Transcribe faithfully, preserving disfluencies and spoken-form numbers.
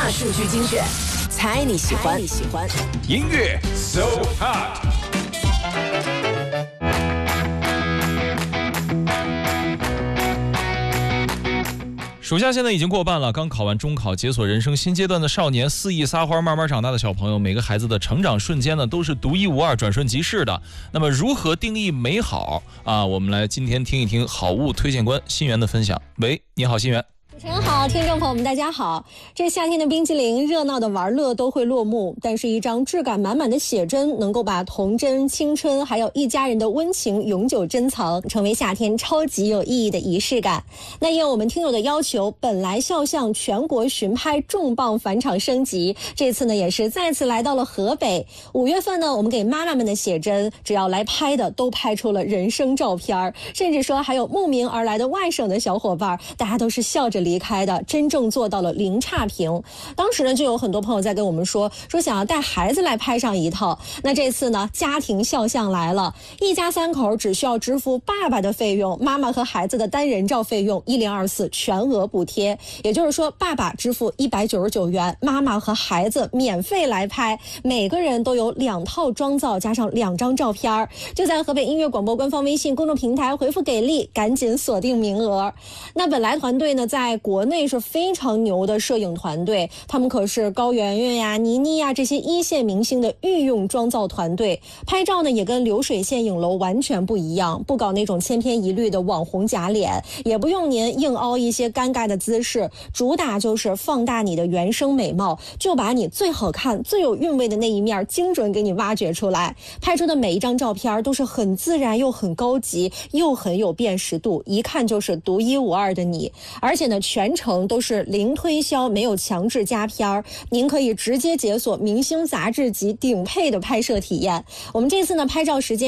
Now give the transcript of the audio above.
大数据精选，猜你喜欢。你喜欢音乐 So Hot。暑假现在已经过半了，刚考完中考，解锁人生新阶段的少年，肆意撒欢慢慢长大的小朋友，每个孩子的成长瞬间呢，都是独一无二、转瞬即逝的。那么，如何定义美好啊？我们来今天听一听好物推荐官新源的分享。喂，你好，新源。 主持人好，听众朋友们大家好。这夏天的冰淇淋，热闹的玩乐都会落幕，但是一张质感满满的写真，能够把童真、青春还有一家人的温情永久珍藏，成为夏天超级有意义的仪式感。那应我们听友的要求，本来肖像全国巡拍重磅返场升级，这次呢也是再次来到了河北。五月份呢，我们给妈妈们的写真，只要来拍的都拍出了人生照片，甚至说还有慕名而来的外省的小伙伴，大家都是笑着离开的，真正做到了零差评。当时呢，就有很多朋友在跟我们说，说想要带孩子来拍上一套。那这次呢，家庭肖像来了，一家三口只需要支付爸爸的费用，妈妈和孩子的单人照费用一零二四全额补贴。也就是说，爸爸支付一百九十九元，妈妈和孩子免费来拍，每个人都有两套妆造加上两张照片。就在河北音乐广播官方微信公众平台回复给力，赶紧锁定名额。那本来团队呢，在国内是非常牛的摄影团队，他们可是高圆圆呀、倪妮呀这些一线明星的御用妆造团队。拍照呢也跟流水线影楼完全不一样，不搞那种千篇一律的网红假脸，也不用您硬凹一些尴尬的姿势，主打就是放大你的原生美貌，就把你最好看、最有韵味的那一面精准给你挖掘出来。拍出的每一张照片都是很自然又很高级，又很有辨识度，一看就是独一无二的你。而且呢，全程都是零推销，没有强制加片，您可以直接解锁明星杂志级顶配的拍摄体验。我们这次呢，拍照时间